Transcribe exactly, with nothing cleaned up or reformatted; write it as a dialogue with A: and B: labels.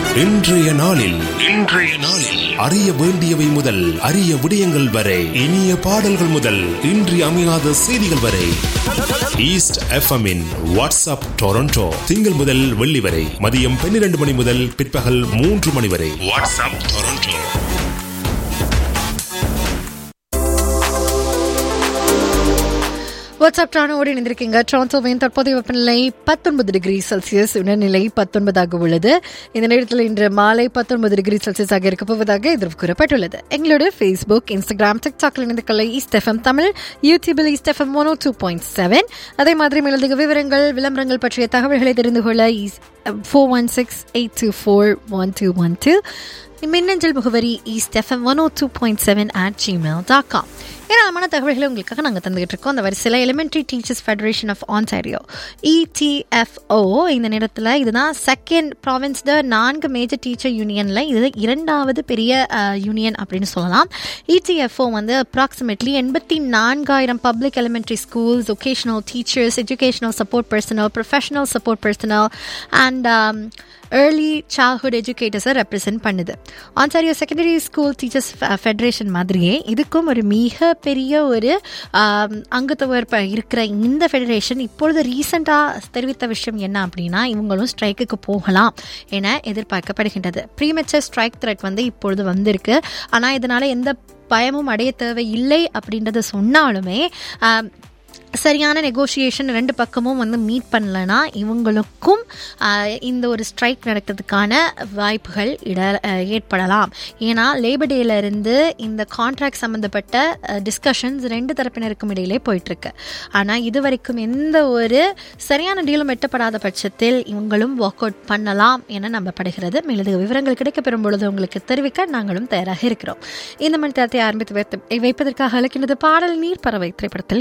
A: இன்றைய நாளில் இன்றைய நாளில் அறிய வேண்டியவை முதல் அரிய விடயங்கள் வரை, இனிய பாடல்கள் முதல் இன்றி அமையாத செய்திகள் வரை, ஈஸ்ட் எஃப்எம்மின் வாட்ஸ்அப் டொரண்டோ திங்கள் முதல் வெள்ளி வரை மதியம் பன்னிரண்டு மணி முதல் பிற்பகல் மூன்று மணி வரை. WhatsApp Toronto.
B: வாட்ஸ்அப் ட்ரானோடு இணைந்திருக்கீங்க. டொரண்டோவின் தற்போதைய வெப்பநிலை பத்தொன்பது டிகிரி செல்சியஸ், உணர்நிலை பத்தொன்பதாக உள்ளது. இந்த நேரத்தில் இன்று மாலை பத்தொன்பது டிகிரி செல்சியஸ் ஆக இருக்கப் போவதாக எதிர்ப்பு கூறப்பட்டுள்ளது. எங்களோட ஃபேஸ்புக், இன்ஸ்டாகிராம், டிக்டாக்ல இணைந்து கொள்ள ஈஸ்ட் எஃப்எம் தமிழ், யூடியூபில் ஈஸ்ட் எஃப்எம் ஒன் ஓ டூ பாயிண்ட் செவன். அதே மாதிரி மேலதிக விவரங்கள், விளம்பரங்கள் பற்றிய தகவல்களை தெரிந்து கொள்ள four one six eight two four one two one two. மின்னஞ்சல் முகவரி east FM one O two point seven at Gmail dot com. ஏராளமான தகவல்களை உங்களுக்காக நாங்கள் தந்துகிட்டு இருக்கோம். அந்த வரிசையில் elementary teachers federation of Ontario, இடிஎஃப்ஓ, இந்த நேரத்தில் இதுதான் செகண்ட் ப்ராவின்ஸ் த நான்கு மேஜர் டீச்சர் யூனியனில் இது இரண்டாவது பெரிய யூனியன் அப்படின்னு சொல்லலாம். இடிஎஃப்ஓ வந்து அப்ராக்சிமேட்லி எண்பத்தி நான்காயிரம் public elementary schools, vocational teachers, educational support personal, professional support personal and early childhood எஜுகேட்டர்ஸை represent பண்ணுது. Ontario secondary school teachers federation மாதிரியே இதுக்கும் ஒரு மிக பெரிய ஒரு அங்கத்தவர் இருக்கிற இந்த ஃபெடரேஷன் இப்பொழுது ரீசெண்டாக தெரிவித்த விஷயம் என்ன அப்படின்னா, இவங்களும் ஸ்ட்ரைக்குக்கு போகலாம் என எதிர்பார்க்கப்படுகின்றது. ப்ரீமெச்சர் ஸ்ட்ரைக் த்ரெட் வந்து இப்பொழுது வந்திருக்கு. ஆனால் இதனால் எந்த பயமும் அடைய தேவை இல்லை அப்படின்றத சொன்னாலுமே சரியான நெகோசியேஷன் ரெண்டு பக்கமும் வந்து மீட் பண்ணலன்னா இவங்களுக்கும் இந்த ஒரு ஸ்ட்ரைக் நடக்கிறதுக்கான வாய்ப்புகள் இட ஏற்படலாம். ஏன்னா லேபர் டேலேருந்து இந்த கான்ட்ராக்ட் சம்மந்தப்பட்ட டிஸ்கஷன்ஸ் ரெண்டு தரப்பினருக்கும் இடையிலே போயிட்டுருக்கு. ஆனால் இது வரைக்கும் எந்த ஒரு சரியான டீலும் எட்டப்படாத பட்சத்தில் இவங்களும் வாக் அவுட் பண்ணலாம் என நம்பப்படுகிறது. மேலதிக விவரங்கள் கிடைக்க பெறும் பொழுது உங்களுக்கு தெரிவிக்க நாங்களும் தயாராக இருக்கிறோம். இந்த மணி தரத்தை ஆரம்பித்து வைத்து வைப்பதற்காக அழைக்கின்றது பாடல் நீர் பறவை திரைப்படத்தில்